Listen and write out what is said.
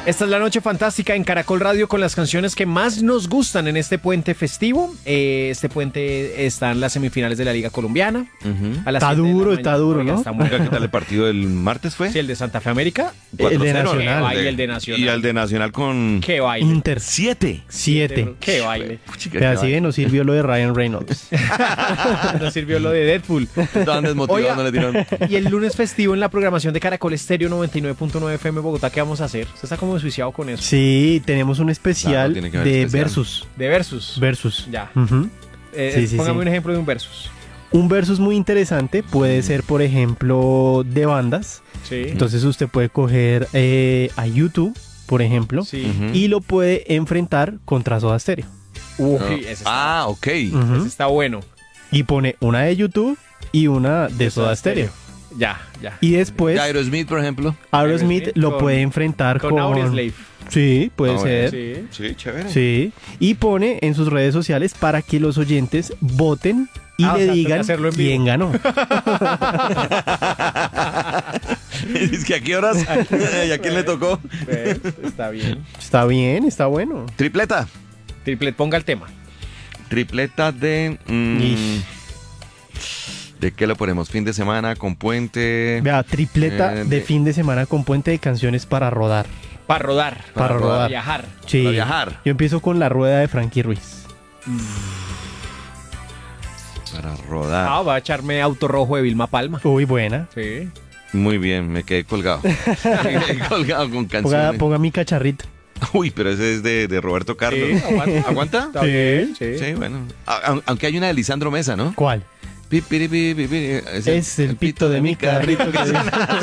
Esta es la noche fantástica en Caracol Radio con las canciones que más nos gustan en este puente festivo. Este puente están las semifinales de la Liga Colombiana. A las Está 7 de la duro, mañana. está duro, ¿no? Está muy ¿Qué tal el partido del martes fue? Sí, el de Santa Fe América. El de 4-0, Nacional. Qué baile el de Nacional. Y el de Nacional con Qué baile. Inter 7. 7. Qué baile. Pero así que nos sirvió lo de Ryan Reynolds. Nos sirvió lo de Deadpool. Estaban desmotivados, Oiga. no le dieron. Y el lunes festivo en la programación de Caracol Estéreo 99.9 FM Bogotá, ¿qué vamos a hacer? Usted está como desjuiciado con eso. Sí, tenemos un especial Claro, tiene que haber de especial. Versus. De Versus. Versus. Ya. Ujú. Sí, Póngame sí. un ejemplo de un Versus. Un versus muy interesante puede ser, por ejemplo, de bandas. Sí. Entonces usted puede coger a YouTube, por ejemplo, Sí. Ujú. y lo puede enfrentar contra Soda Stereo. Uy, No. ese está, Ok. Ujú. ese está bueno. Y pone una de YouTube y una de Soda Stereo. Ya, ya. Y después Aerosmith, por ejemplo. Aerosmith Aerosmith lo con- puede enfrentar Con con... Audioslave. Sí, puede Ah, ser. Sí. Sí, chévere. Sí. Y pone en sus redes sociales para que los oyentes voten y Ah, o le sea, digan hacerlo en vivo. quién ganó. Es que a qué horas y a quién le tocó. ¿Ves? Está bien. Está bien, está bueno. Tripleta. Triplet, ponga el tema. Tripleta de. Ish. ¿De qué lo ponemos? Fin de semana con puente. Vea, tripleta de fin de semana con puente de canciones para rodar. Para rodar. Para rodar. viajar. Sí. Para viajar. Yo empiezo con la rueda de Frankie Ruiz. Para rodar. Ah, va a echarme Auto Rojo de Vilma Palma. Uy, buena. Sí. Muy bien, me quedé colgado. Me quedé colgado con Ponga, canciones. ponga mi cacharrito. Uy, pero ese es de Roberto Carlos. Sí, aguanta. ¿Aguanta? Está Sí. bien, sí. Sí, bueno. Aunque hay una de Lisandro Mesa, ¿no? ¿Cuál? Pi, piri, pi, pi, pi, Es el pito de mi carrito. que dice.